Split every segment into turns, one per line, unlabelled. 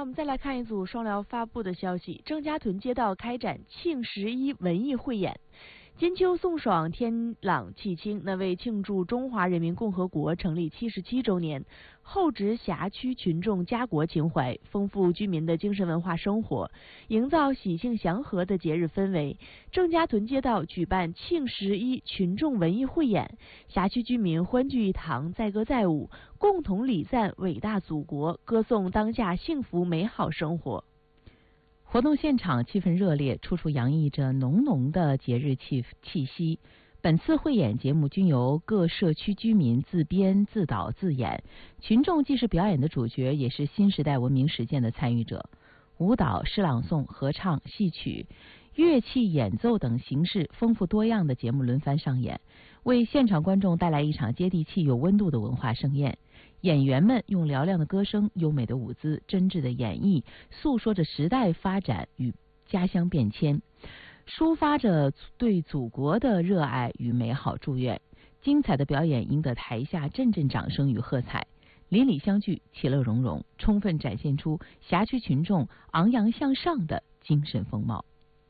们再来看一组双辽发布的消息：郑家屯街道开展庆11文艺汇演。金秋送爽，天朗气清。那为庆祝中华人民共和国成立77周年，厚植辖区群众家国情怀，丰富居民的精神文化生活，营造喜庆祥和的节日氛围，郑家屯街道举办庆11群众文艺汇演，辖区居民欢聚一堂，载歌载舞，共同礼赞伟大祖国，歌颂当下幸福美好生活。
活动现场气氛热烈，处处洋溢着浓浓的节日气息。本次汇演节目均由各社区居民自编自导自演，群众既是表演的主角，也是新时代文明实践的参与者。舞蹈、诗朗诵、合唱、戏曲、乐器演奏等形式丰富多样的节目轮番上演，为现场观众带来一场接地气有温度的文化盛宴。演员们用嘹亮的歌声、优美的舞姿、真挚的演绎，诉说着时代发展与家乡变迁，抒发着对祖国的热爱与美好祝愿。精彩的表演赢得台下阵阵掌声与喝彩，邻里相聚，其乐融融，充分展现出辖区群众昂扬向上的精神风貌。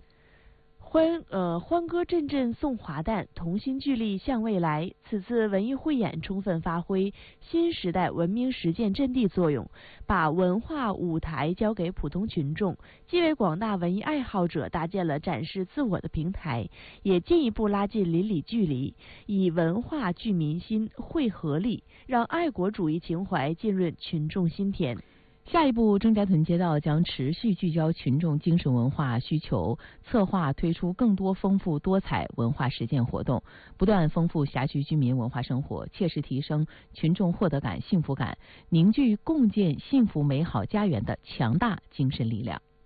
欢歌阵阵送华诞，同心聚力向未来。此次文艺汇演充分发挥新时代文明实践阵地作用，把文化舞台交给普通群众，既为广大文艺爱好者搭建了展示自我的平台，也进一步拉近邻里距离，以文化聚民心、汇合力，让爱国主义情怀浸润群众心田。
下一步，郑家屯街道将持续聚焦群众精神文化需求，策划推出更多丰富多彩文化实践活动，不断丰富辖区居民文化生活，切实提升群众获得感、幸福感，凝聚共建幸福美好家园的强大精神力量。